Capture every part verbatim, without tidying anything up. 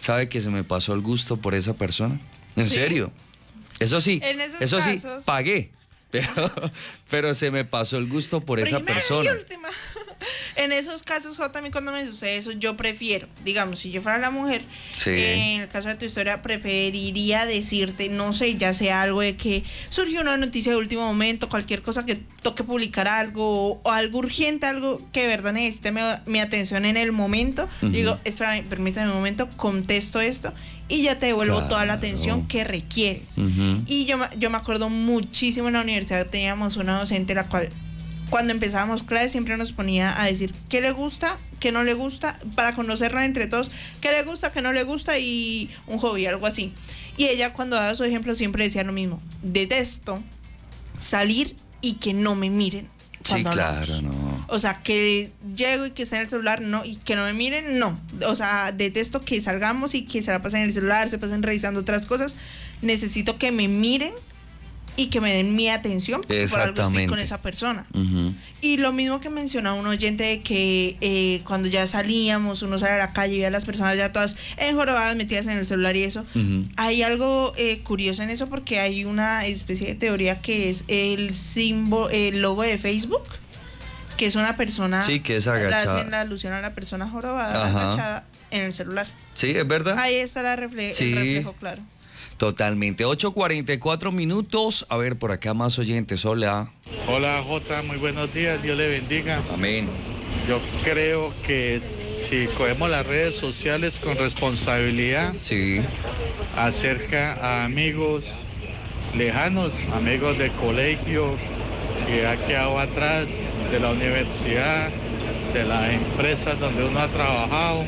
¿sabe que se me pasó el gusto por esa persona? ¿En ¿Sí? serio? Eso sí, En esos eso sí, casos- pagué, pero, pero se me pasó el gusto por esa Primera persona. y última. En esos casos, J, a mí cuando me sucede eso, yo prefiero, digamos, si yo fuera la mujer, Sí. eh, en el caso de tu historia, preferiría decirte, no sé, ya sea algo de que surgió una noticia de último momento, cualquier cosa que toque publicar algo, o algo urgente, algo que de verdad necesite mi, mi atención en el momento. Ujú. Digo, espérame, permítame un momento, contesto esto y ya te devuelvo toda la Claro. atención que requieres. Ujú. Y yo, me- yo me acuerdo muchísimo en la universidad, teníamos una docente la cual cuando empezábamos clases siempre nos ponía a decir qué le gusta, qué no le gusta, para conocerla entre todos, qué le gusta, qué no le gusta y un hobby, algo así. Y ella cuando daba su ejemplo siempre decía lo mismo: detesto salir y que no me miren Sí, cuando hablamos. claro, no. O sea, que llego y que esté en el celular, no, y que no me miren, no. O sea, detesto que salgamos y que se la pasen en el celular, se pasen revisando otras cosas. Necesito que me miren y que me den mi atención, porque por algo estoy Exactamente. con esa persona. Ujú. Y lo mismo que mencionaba un oyente de que eh, cuando ya salíamos, uno sale a la calle y ve a las personas ya todas enjorobadas, metidas en el celular y eso. Ujú. Hay algo eh, curioso en eso porque hay una especie de teoría que es el símbolo, el logo de Facebook, que es una persona, Sí, que es le agachada. hacen la alusión a la persona jorobada, Ajá. agachada en el celular. Sí, es verdad. Ahí está la refle- Sí. el reflejo claro. Totalmente. ocho cuarenta y cuatro minutos. A ver, por acá más oyentes. Hola. Hola Jota, muy buenos días, Dios le bendiga. Amén. Yo creo que si cogemos las redes sociales con responsabilidad Sí. acerca a amigos lejanos, amigos de colegio que ha quedado atrás, de la universidad, de las empresas donde uno ha trabajado,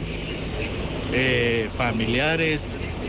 eh, familiares,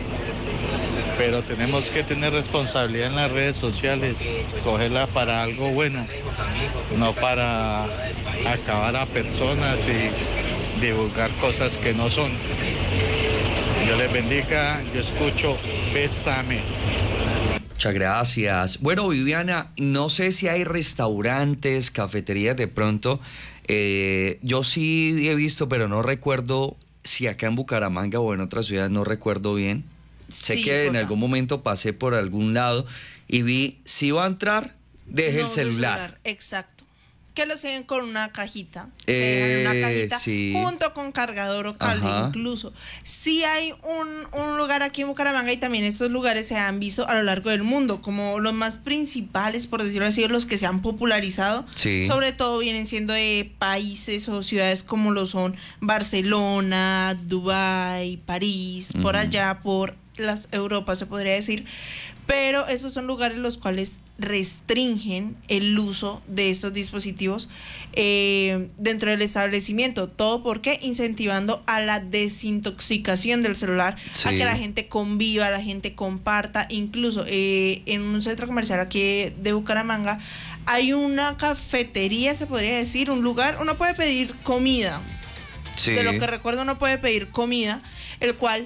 pero tenemos que tener responsabilidad en las redes sociales, cogerla para algo bueno, no para acabar a personas y divulgar cosas que no son. Dios les bendiga, yo escucho Bésame. Muchas gracias. Bueno, Viviana, no sé si hay restaurantes, cafeterías de pronto. Eh, yo sí he visto, pero no recuerdo si acá en Bucaramanga o en otras ciudades, no recuerdo bien. Sé Sí, que en Jota. algún momento pasé por algún lado y vi, si va a entrar, deje No el uso celular. Exacto. Que lo siguen con una cajita. Eh, se dejan en una cajita sí. junto con cargador o cable. Ajá. Incluso sí hay un, un lugar aquí en Bucaramanga, y también estos lugares se han visto a lo largo del mundo como los más principales, por decirlo así, los que se han popularizado. Sí. Sobre todo vienen siendo de países o ciudades como lo son Barcelona, Dubái, París, por Ujú. allá, por las Europas se podría decir. Pero esos son lugares los cuales restringen el uso de estos dispositivos eh, dentro del establecimiento. Todo porque incentivando a la desintoxicación del celular, Sí. a que la gente conviva, la gente comparta. Incluso eh, en un centro comercial aquí de Bucaramanga hay una cafetería, se podría decir, un lugar, uno puede pedir comida. Sí. De lo que recuerdo, uno puede pedir comida, el cual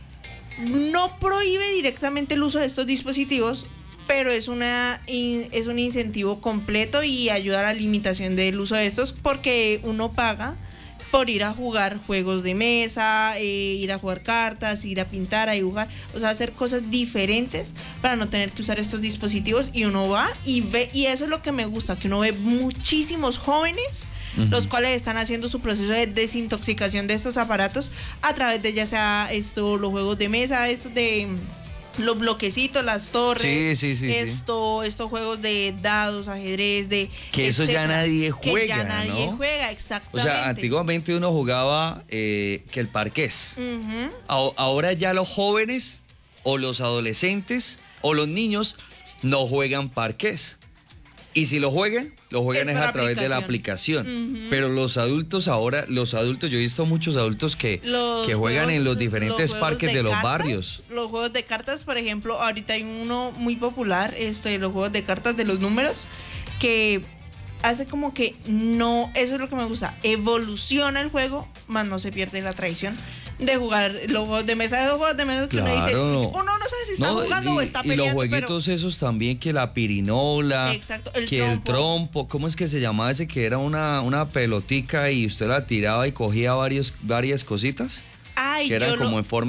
no prohíbe directamente el uso de estos dispositivos, pero es una in- es un incentivo completo y ayuda a la limitación del uso de estos, porque uno paga por ir a jugar juegos de mesa, eh, ir a jugar cartas, ir a pintar, a dibujar, o sea, hacer cosas diferentes para no tener que usar estos dispositivos, y uno va y ve, y eso es lo que me gusta, que uno ve muchísimos jóvenes Ujú. los cuales están haciendo su proceso de desintoxicación de estos aparatos a través de ya sea esto, los juegos de mesa, estos de mm, los bloquecitos, las torres, Sí, sí, sí, sí. esto, estos juegos de dados, ajedrez, de Que eso ya etcétera, nadie que juega, ya nadie ¿no? juega, O exactamente. sea, antiguamente uno jugaba eh, que el parqués. Ujú. A- Ahora ya los jóvenes o los adolescentes o los niños no juegan parqués. Y si lo juegan, lo juegan Es es, por a través de la aplicación. aplicación. Ujú. Pero los adultos ahora, los adultos, yo he visto muchos adultos que, Los que juegan juegos- en los diferentes los juegos parques de, los cartas, barrios. Los juegos de cartas, por ejemplo, ahorita hay uno muy popular, este, los juegos de cartas de los números, que hace como que no, eso es lo que me gusta, evoluciona el juego, más no se pierde la tradición de jugar los juegos de mesa, esos juegos de mesa que uno dice, Claro. uno no sabe si está No, jugando y, o está y los peleando, jueguitos esos también, que la pirinola, Exacto, el que el trompo. trompo, ¿cómo es que se llamaba ese? Que era una, una pelotica y usted la tiraba y cogía varios, varias cositas, pero, ay, que eran yo lo- como en forma